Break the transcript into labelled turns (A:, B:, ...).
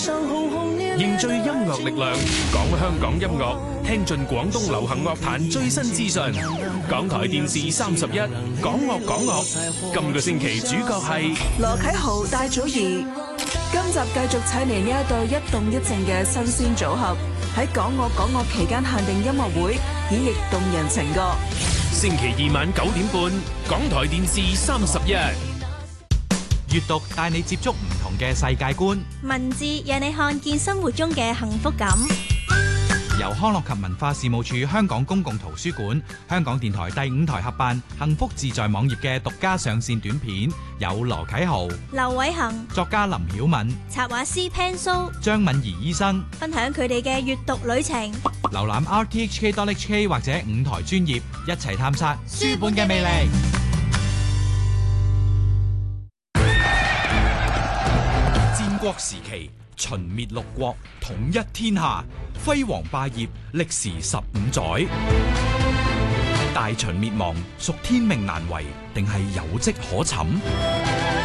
A: 凝聚音樂力量，講香港音樂，聽盡廣東流行樂壇最新資訊。港台電視31，講樂講樂。今個星期主角係
B: 羅啟豪、戴祖儀。今集繼續請嚟呢一對一動一靜嘅新鮮組合，喺講樂講樂期間限定音樂會演繹動人情歌。
A: 星期二晚9點半，港台電視31。
C: 閱讀帶你接觸唔同嘅世界觀，
D: 文字讓你看見生活中嘅幸福感。
C: 由康樂及文化事務署香港公共圖書館、香港電台第5台合辦幸福自在網頁嘅獨家上線短片，有羅啟豪、
D: 劉偉恒、
C: 作家林曉敏、
D: 插畫師 Pan So、
C: 張敏儀醫生
D: 分享佢哋嘅閱讀旅程。
C: 瀏覽 rthk.hk 或者5台專頁，一齊探索書本嘅魅力。戰國時期，秦滅六國，統一天下，輝煌霸業，歷時15載。大秦滅亡，屬天命難違，定係有跡可尋？